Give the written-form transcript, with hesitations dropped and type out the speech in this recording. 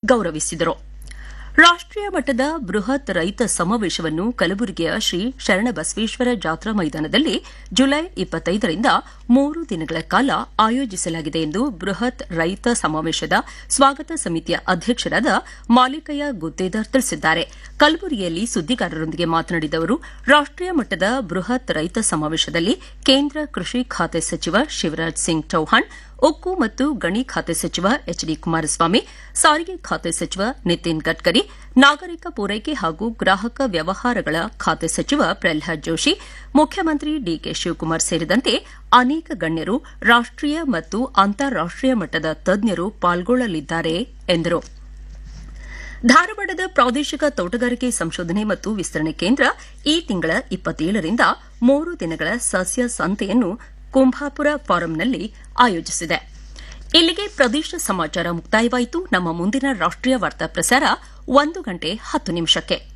ಗೌರವಿಸಿದರು. ರಾಷ್ಟೀಯ ಮಟ್ಟದ ಬೃಹತ್ ರೈತ ಸಮಾವೇಶವನ್ನು ಕಲಬುರಗಿಯ ಶ್ರೀ ಶರಣಬಸವೇಶ್ವರ ಜಾತ್ರಾ ಮೈದಾನದಲ್ಲಿ ಜುಲೈ 25ರಿಂದ 3 ದಿನಗಳ ಕಾಲ ಆಯೋಜಿಸಲಾಗಿದೆ ಎಂದು ಬೃಹತ್ ರೈತ ಸಮಾವೇಶದ ಸ್ವಾಗತ ಸಮಿತಿಯ ಅಧ್ಯಕ್ಷರಾದ ಮಾಲಿಕಯ್ಯ ಗುತ್ತೇದಾರ್ ತಿಳಿಸಿದ್ದಾರೆ. ಕಲಬುರಗಿಯಲ್ಲಿ ಸುದ್ದಿಗಾರರೊಂದಿಗೆ ಮಾತನಾಡಿದ ಅವರು, ರಾಷ್ಟೀಯ ಮಟ್ಟದ ಬೃಹತ್ ರೈತ ಸಮಾವೇಶದಲ್ಲಿ ಕೇಂದ್ರ ಕೃಷಿ ಖಾತೆ ಸಚಿವ ಶಿವರಾಜ್ ಸಿಂಗ್ ಚೌಹಾಣ್, ಉಕ್ಕು ಮತ್ತು ಗಣಿ ಖಾತೆ ಸಚಿವ ಎಚ್.ಡಿ. ಕುಮಾರಸ್ವಾಮಿ, ಸಾರಿಗೆ ಖಾತೆ ಸಚಿವ ನಿತಿನ್ ಗಡ್ಕರಿ, ನಾಗರಿಕ ಪೂರೈಕೆ ಹಾಗೂ ಗ್ರಾಹಕ ವ್ಯವಹಾರಗಳ ಖಾತೆ ಸಚಿವ ಪ್ರಹ್ಲಾದ್ ಜೋಶಿ, ಮುಖ್ಯಮಂತ್ರಿ ಡಿಕೆ ಶಿವಕುಮಾರ್ ಸೇರಿದಂತೆ ಅನೇಕ ಗಣ್ಯರು, ರಾಷ್ಟೀಯ ಮತ್ತು ಅಂತಾರಾಷ್ಟೀಯ ಮಟ್ಟದ ತಜ್ಞರು ಪಾಲ್ಗೊಳ್ಳಲಿದ್ದಾರೆ ಎಂದರು. ಧಾರವಾಡದ ಪ್ರಾದೇಶಿಕ ತೋಟಗಾರಿಕೆ ಸಂಶೋಧನೆ ಮತ್ತು ವಿಸ್ತರಣೆ ಕೇಂದ್ರ ಈ ತಿಂಗಳ 27ರಿಂದ 3 ದಿನಗಳ ಸಸ್ಯ ಸಂತೆಯನ್ನು ಕುಂಭಾಪುರ ಫಾರಂನಲ್ಲಿ ಆಯೋಜಿಸಿದೆ. ಇಲ್ಲಿಗೆ ಪ್ರದೇಶ ಸಮಾಚಾರ ಮುಕ್ತಾಯವಾಯಿತು. ನಮ್ಮ ಮುಂದಿನ ರಾಷ್ಟೀಯ ವಾರ್ತಾ ಪ್ರಸಾರ 1:10 PM.